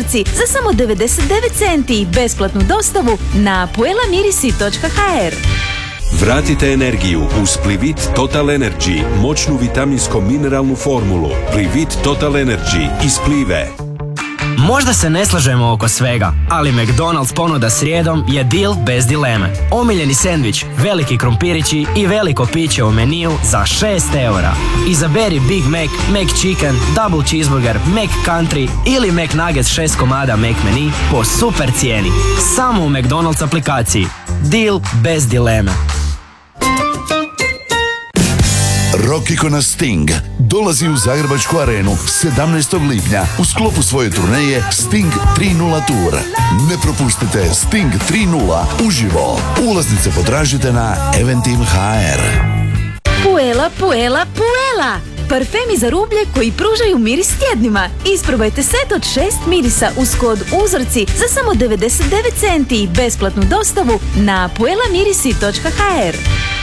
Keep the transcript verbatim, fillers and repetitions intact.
uzorci za samo devedeset devet centi i besplatnu dostavu na puelamirisi točka ha er. Vratite energiju uz Plivit Total Energy, moćnu vitaminsko-mineralnu formulu. Plivit Total Energy iz Plive. Možda se ne slažemo oko svega, ali McDonald's ponuda srijedom je deal bez dileme. Omiljeni sendvič, veliki krompirići i veliko piće u meniju za šest eura. Izaberi Big Mac, McChicken, Double Cheeseburger, McCountry ili McNuggets šest komada McMenu po super cijeni. Samo u McDonald's aplikaciji. Deal bez dileme. Rock ikona Sting dolazi u Zagrebačku arenu sedamnaestog lipnja u sklopu svoje turneje Sting tri nula Tour. Ne propustite Sting tri nula uživo. Ulaznice potražite na Eventim točka ha er. Puela, Puela, Puela! Parfemi za rublje koji pružaju miris tjednima. Isprobajte set od šest mirisa uz kod uzorci za samo devedeset devet centi i besplatnu dostavu na puelamirisi točka ha er.